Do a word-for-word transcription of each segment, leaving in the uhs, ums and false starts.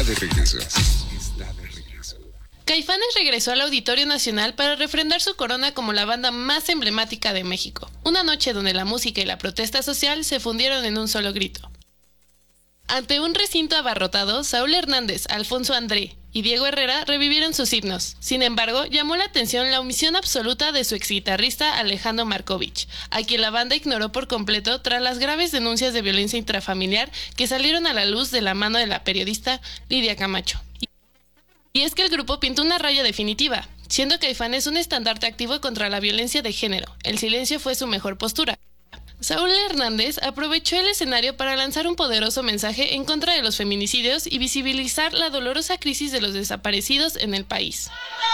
de regreso. Está de regreso. Caifanes regresó al Auditorio Nacional para refrendar su corona como la banda más emblemática de México. Una noche donde la música y la protesta social se fundieron en un solo grito. Ante un recinto abarrotado, Saúl Hernández, Alfonso André y Diego Herrera revivieron sus himnos. Sin embargo, llamó la atención la omisión absoluta de su exguitarrista Alejandro Markovich, a quien la banda ignoró por completo tras las graves denuncias de violencia intrafamiliar que salieron a la luz de la mano de la periodista Lidia Camacho. Y es que el grupo pintó una raya definitiva, siendo Caifanes un estandarte activo contra la violencia de género. El silencio fue su mejor postura. Saúl Hernández aprovechó el escenario para lanzar un poderoso mensaje en contra de los feminicidios y visibilizar la dolorosa crisis de los desaparecidos en el país.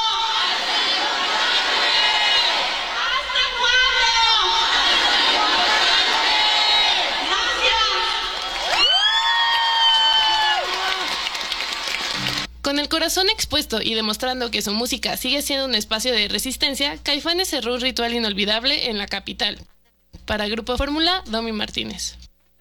Con el corazón expuesto y demostrando que su música sigue siendo un espacio de resistencia, Caifanes cerró un ritual inolvidable en la capital. Para Grupo Fórmula, Domi Martínez.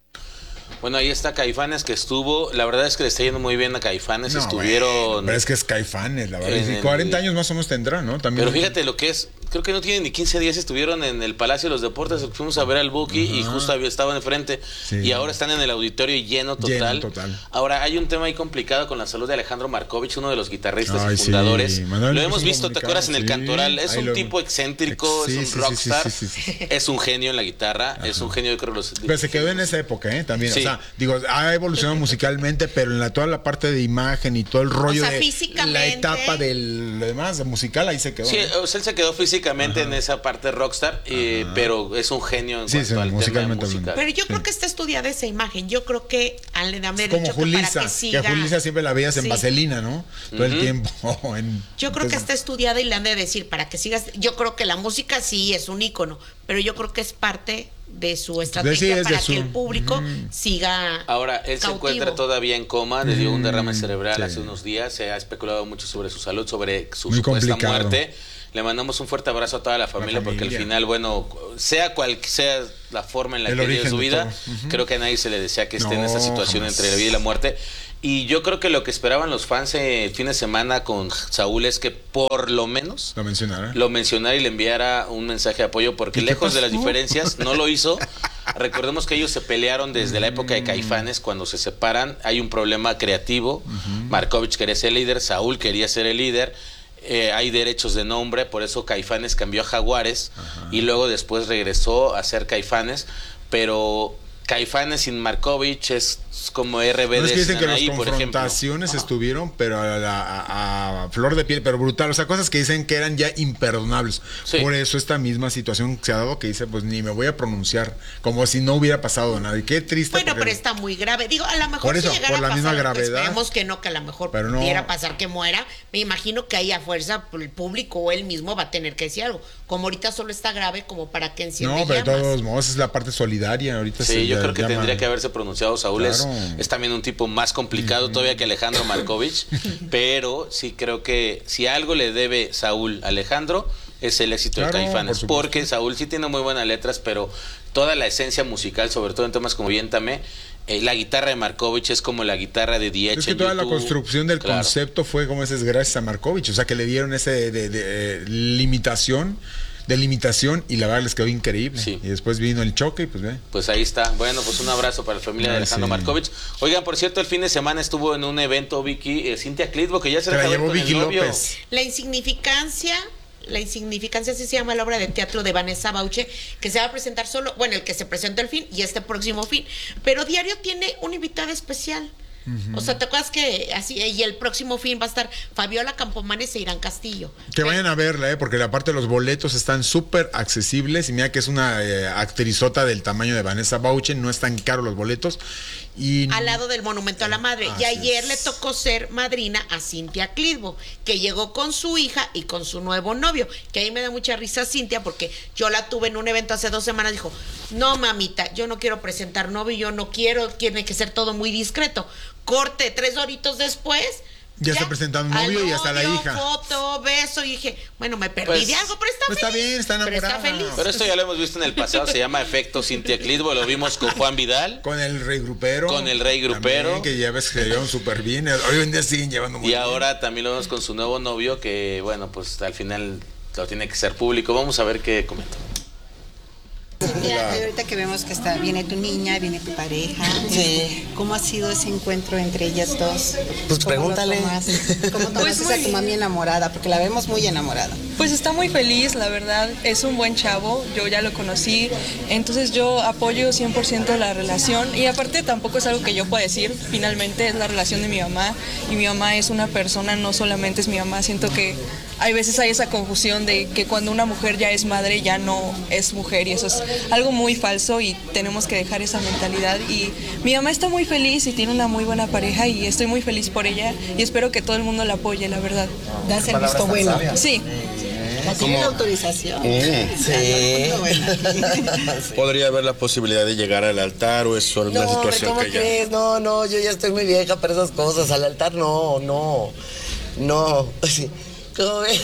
Bueno, ahí está Caifanes, que estuvo, la verdad es que le está yendo muy bien a Caifanes, no, estuvieron... Bueno, pero es que es Caifanes, la verdad, y cuarenta años más o menos tendrá, ¿no? También. Pero fíjate lo que es, creo que no tienen ni quince días, estuvieron en el Palacio de los Deportes, fuimos a ver al Buki y justo estaban enfrente, sí. Y ahora están en el auditorio lleno total. Lleno total. Ahora, hay un tema ahí complicado con la salud de Alejandro Markovich, uno de los guitarristas Ay, y fundadores. Sí. Lo hemos visto, ¿te acuerdas? En el sí. Cantoral, es ahí un lo... tipo excéntrico, sí, es un sí, rockstar, sí, sí, sí, sí. Es un genio en la guitarra, Ajá. es un genio, yo creo los... Pero se quedó en esa época, ¿eh? También, sí. o sea, digo, ha evolucionado musicalmente, pero en la, toda la parte de imagen y todo el rollo, o sea, de la etapa del demás, de musical, ahí se quedó. Sí, ¿no? O sea, él se quedó físicamente Ajá. en esa parte rockstar, eh, pero es un genio en sí, cuanto sí, al tema musical. Pero yo sí. creo que está estudiada esa imagen. Yo creo que al de haber como dicho Julissa, que para que siga, que a Julissa siempre la veías en sí. vaselina, ¿no? Todo uh-huh. el tiempo. En, yo creo entonces, que está estudiada y le han de decir para que sigas. Yo creo que la música sí es un ícono, pero yo creo que es parte de su estrategia sí, para su... que el público mm. siga Ahora, él cautivo. Se encuentra todavía en coma, le dio un derrame cerebral sí. hace unos días, se ha especulado mucho sobre su salud, sobre su Muy supuesta complicado. muerte. Le mandamos un fuerte abrazo a toda la familia, la familia, porque al final, bueno, sea cual sea la forma en la el que vive su vida, uh-huh. creo que a nadie se le desea que esté no, en esta situación jamás. Entre la vida y la muerte. Y yo creo que lo que esperaban los fans el fin de semana con Saúl es que por lo menos lo mencionara, lo mencionara y le enviara un mensaje de apoyo, porque lejos de las diferencias no lo hizo. Recordemos que ellos se pelearon desde la época de Caifanes, cuando se separan, hay un problema creativo. Uh-huh. Markovich quería ser el líder, Saúl quería ser el líder. Eh, hay derechos de nombre, por eso Caifanes cambió a Jaguares Ajá. y luego después regresó a ser Caifanes, pero Caifanes sin Markovich es como R B D. No, es que dicen que las ahí, confrontaciones estuvieron, pero a, la, a, a flor de piel, pero brutal. O sea, cosas que dicen que eran ya imperdonables. Sí. Por eso esta misma situación se ha dado, que dice, pues ni me voy a pronunciar, como si no hubiera pasado nada. Y qué triste. Bueno, porque... pero está muy grave. Digo, a lo mejor por eso, si llegara por la a pasar, misma gravedad. Esperemos que no, que a lo mejor pero no... pudiera pasar que muera. Me imagino que ahí a fuerza el público o él mismo va a tener que decir algo. Como ahorita solo está grave, como para que encienda No, pero llamas. de todos modos es la parte solidaria. Ahorita sí, se yo creo que llama... tendría que haberse pronunciado Saúl. Claro. Es, es también un tipo más complicado todavía que Alejandro Markovich, pero sí creo que si algo le debe Saúl a Alejandro es el éxito claro, de Caifanes, por porque Saúl sí tiene muy buenas letras, pero toda la esencia musical, sobre todo en temas como Viéntame, eh, la guitarra de Markovich es como la guitarra de D H. Es que toda YouTube. La construcción del claro. concepto fue como ese, gracias a Markovich, o sea que le dieron ese de, de, de, de limitación de limitación y la verdad les quedó increíble. Sí. Y después vino el choque y pues ve. Pues ahí está. Bueno, pues un abrazo para la familia Ay, de Alejandro sí. Markovich. Oigan, por cierto, el fin de semana estuvo en un evento Vicky, eh, Cintia Clitbo, que ya se la llevó con Vicky el novio. López. La insignificancia, la insignificancia así se llama la obra de teatro de Vanessa Bauche, que se va a presentar solo, bueno, el que se presentó el fin y este próximo fin. Pero Diario tiene una invitada especial. Uh-huh. O sea, ¿te acuerdas que así? Y el próximo fin va a estar Fabiola Campomanes e Irán Castillo. Que vayan a verla, ¿eh? Porque aparte los boletos están súper accesibles. Y mira que es una eh, actrizota del tamaño de Vanessa Bauche, no están caros los boletos. Y... al lado del Monumento a la Madre. Ah, y ayer es. Le tocó ser madrina a Cintia Clitbo, que llegó con su hija y con su nuevo novio. Que ahí me da mucha risa Cintia, porque yo la tuve en un evento hace dos semanas. Dijo, no mamita, yo no quiero presentar novio, yo no quiero, tiene que ser todo muy discreto. Corte, tres horitos después, Ya, ya está presentando un novio y hasta la hija. Foto, beso, y dije, bueno, me perdí pues, de algo, pero está pues feliz. Está bien, está enamorada. Pero está feliz. Pero esto ya lo hemos visto en el pasado, se llama Efecto Cintia Clitbo, lo vimos con Juan Vidal. Con el Rey Grupero. Con el Rey Grupero. También, que ya ves que se llevan súper bien. Hoy en día siguen llevando muy y bien. Y ahora también lo vemos con su nuevo novio, que bueno, pues al final lo tiene que ser público. Vamos a ver qué comenta. Mira, ahorita que vemos que está, viene tu niña, viene tu pareja. Sí. ¿Cómo ha sido ese encuentro entre ellas dos? Pues pregúntale. ¿Cómo tomaste pues a tu mami enamorada? Porque la vemos muy enamorada. Pues está muy feliz, la verdad. Es un buen chavo, yo ya lo conocí. Entonces yo apoyo cien por ciento la relación. Y aparte tampoco es algo que yo pueda decir. Finalmente es la relación de mi mamá. Y mi mamá es una persona, no solamente es mi mamá. Siento que hay veces hay esa confusión de que cuando una mujer ya es madre ya no es mujer, y eso es algo muy falso y tenemos que dejar esa mentalidad. Y mi mamá está muy feliz y tiene una muy buena pareja y estoy muy feliz por ella y espero que todo el mundo la apoye, la verdad. ¿Das el visto bueno? Sí. ¿Tiene la autorización? Mm, sí. ¿Podría haber la posibilidad de llegar al altar o es solo una no, situación ¿cómo que ya...? crees? No, no, yo ya estoy muy vieja para esas cosas. Al altar no, no, no. ¿Cómo ves?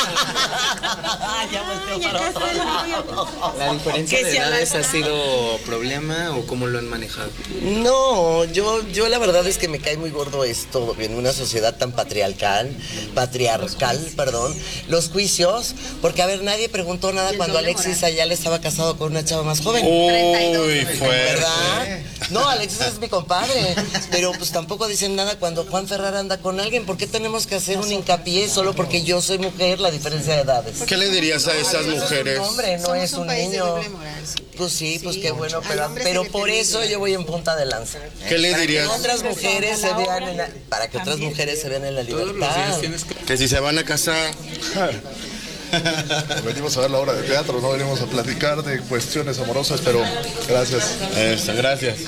Ya me para otro lado. ¿La diferencia de edades ha sido problema o cómo lo han manejado? No, yo, yo la verdad es que me cae muy gordo esto en una sociedad tan patriarcal, patriarcal, perdón, los juicios, porque a ver, nadie preguntó nada cuando Alexis Ayala estaba casado con una chava más joven. Uy, fuerte. ¿Verdad? No, Alexis es mi compadre, pero pues tampoco dicen nada cuando Juan Ferrara anda con alguien. ¿Por qué tenemos que hacer un hincapié solo porque yo soy mujer, la diferencia de edades? ¿Qué le dirías a esas mujeres? Es un hombre, no es un niño. Pues sí, pues qué bueno, pero, pero por eso yo voy en punta de lanza. ¿Qué le dirías? Para que otras mujeres se vean en la, para que otras mujeres se vean en la libertad. Que si se van a casar... Venimos a ver la obra de teatro, no venimos a platicar de cuestiones amorosas, pero gracias. Eso, gracias.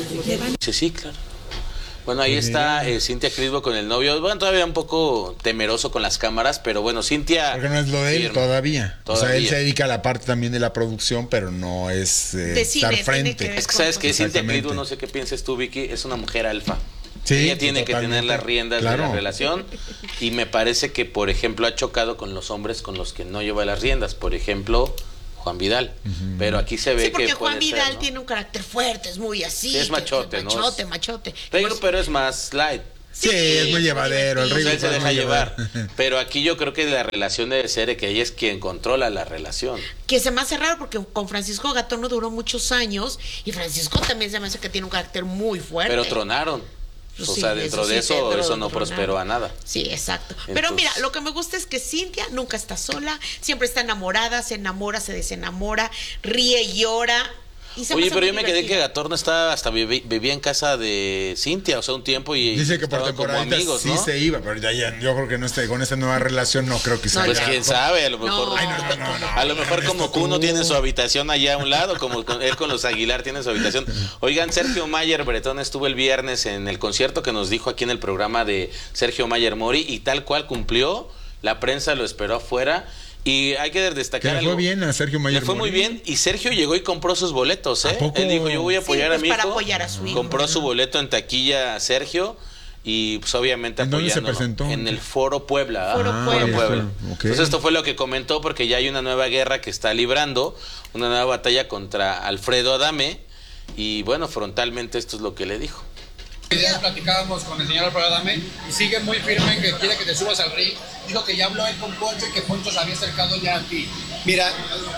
Sí, sí, claro. Bueno, ahí está eh, Cintia Clitbo con el novio. Bueno, todavía un poco temeroso con las cámaras, pero bueno, Cintia... Porque no es lo de él todavía. todavía. O sea, él se dedica a la parte también de la producción, pero no es eh, estar cine, frente. Es que sabes que Cintia Clitbo, no sé qué pienses tú, Vicky, es una mujer alfa. Sí, ella tiene que totalmente. tener las riendas Claro. de la relación y me parece que, por ejemplo, ha chocado con los hombres con los que no lleva las riendas. Por ejemplo, Juan Vidal. Uh-huh. Pero aquí se ve sí, porque que Juan puede Vidal ser, ¿no? tiene un carácter fuerte, es muy así. Sí, es que- machote, que ¿no? Machote, Es- machote. Pero, Pues, pero es más light. Sí, es muy llevadero. El O sea, ritmo él se es deja muy llevar. llevadero. Pero aquí yo creo que la relación debe ser que ella es quien controla la relación. que se me hace raro porque con Francisco Gatón no duró muchos años y Francisco también se me hace que tiene un carácter muy fuerte. Pero tronaron. Pues O sí, sea, dentro eso de sí, eso, dentro eso de no tronar. prosperó a nada. Sí, exacto. Pero Entonces- mira, lo que me gusta es que Cintia nunca está sola, siempre está enamorada, se enamora, se desenamora, ríe y llora. Y se me Oye, hace pero muy yo me quedé que divertida. Gatorno estaba hasta vivi- vivía en casa de Cintia, o sea, un tiempo y Dice que por estaban como temporada amigos, sí ¿no? se iba, pero ya, ya yo creo que no está, con esta nueva relación no creo que sea. Pues ya. quién sabe, a lo No. mejor Ay, no, no, no, no. a lo mejor como Kuno tiene su habitación allá a un lado, como con- él con los Aguilar tiene su habitación. Oigan, Sergio Mayer Bretón estuvo el viernes en el concierto que nos dijo aquí en el programa de Sergio Mayer Mori y tal cual cumplió, la prensa lo esperó afuera. Y hay que Que destacar le algo. fue bien a Sergio Mayer Le fue muy Mori. bien y Sergio llegó y compró sus boletos, ¿eh? ¿A poco? Él dijo, yo voy a apoyar Sí, a pues mi para hijo. apoyar a su hijo. Compró su boleto en taquilla Sergio y pues obviamente ¿En dónde se apoyándolo. presentó? En el Foro Puebla. Foro ah, Puebla. Puebla. Ok. Entonces esto fue lo que comentó porque ya hay una nueva guerra que está librando, una nueva batalla contra Alfredo Adame y bueno, frontalmente esto es lo que le dijo. Ya platicábamos con el señor Alfredo Adame y sigue muy firme en que quiere que te subas al ring. Dijo que ya habló él con Poncho y que Poncho se había acercado ya a ti. Mira,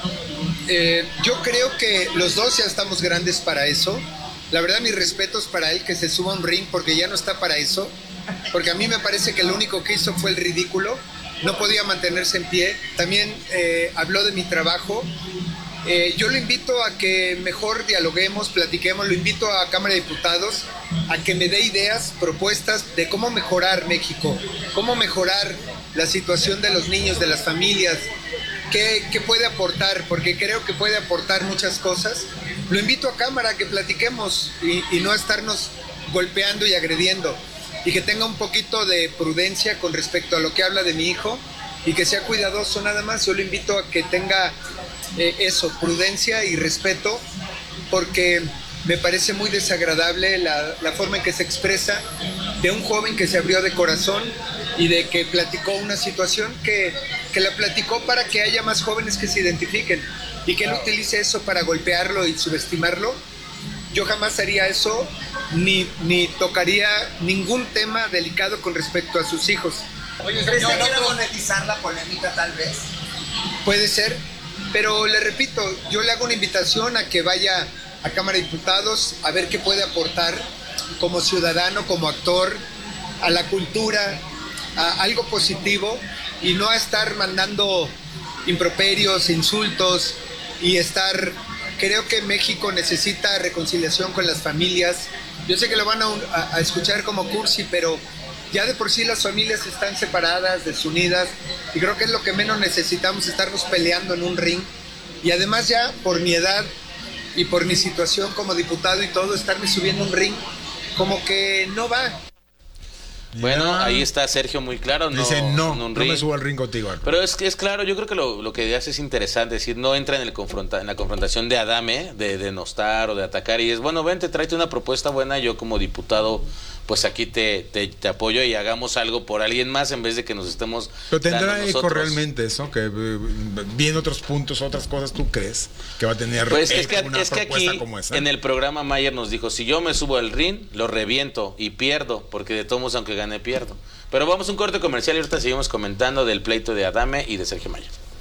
eh, yo creo que los dos ya estamos grandes para eso. La verdad, mis respetos para él que se suba a un ring porque ya no está para eso. Porque a mí me parece que lo único que hizo fue el ridículo. No podía mantenerse en pie. También eh, habló de mi trabajo. Eh, yo lo invito a que mejor dialoguemos, platiquemos, lo invito a Cámara de Diputados a que me dé ideas, propuestas de cómo mejorar México, cómo mejorar la situación de los niños, de las familias, qué, qué puede aportar, porque creo que puede aportar muchas cosas. Lo invito a Cámara a que platiquemos y, y no a estarnos golpeando y agrediendo, y que tenga un poquito de prudencia con respecto a lo que habla de mi hijo y que sea cuidadoso nada más. Yo lo invito a que tenga Eh, eso, prudencia y respeto, porque me parece muy desagradable la, la forma en que se expresa de un joven que se abrió de corazón y de que platicó una situación que, que la platicó para que haya más jóvenes que se identifiquen y que él utilice eso para golpearlo y subestimarlo. Yo jamás haría eso, ni, ni tocaría ningún tema delicado con respecto a sus hijos. Oye, ¿crees que quiera monetizar la polémica tal vez? Puede ser, pero le repito, yo le hago una invitación a que vaya a Cámara de Diputados a ver qué puede aportar como ciudadano, como actor, a la cultura, a algo positivo, y no a estar mandando improperios, insultos, y estar... Creo que México necesita reconciliación con las familias. Yo sé que lo van a, a, a escuchar como cursi, pero ya de por sí las familias están separadas, desunidas, y creo que es lo que menos necesitamos, estarnos peleando en un ring. Y además ya por mi edad y por mi situación como diputado y todo, estarme subiendo un ring como que no va. Bueno, yeah. Ahí está Sergio muy claro. No, Dice, no, no, no me subo al ring contigo. Alfredo. Pero es que es claro, yo creo que lo, lo que hace es interesante, es decir, no entra en, el confronta, en la confrontación de Adame, de denostar o de atacar, y es, bueno, vente, tráete una propuesta buena, yo como diputado, pues aquí te, te, te apoyo y hagamos algo por alguien más en vez de que nos estemos Pero tendrá dando eco nosotros. Realmente eso, que viendo otros puntos, otras cosas, ¿tú crees que va a tener pues eco es que, una es que propuesta aquí, como esa? En el programa Mayer nos dijo, si yo me subo al ring, lo reviento y pierdo, porque de todos modos, aunque gane, pierdo. Pero vamos a un corte comercial y ahorita seguimos comentando del pleito de Adame y de Sergio Mayer.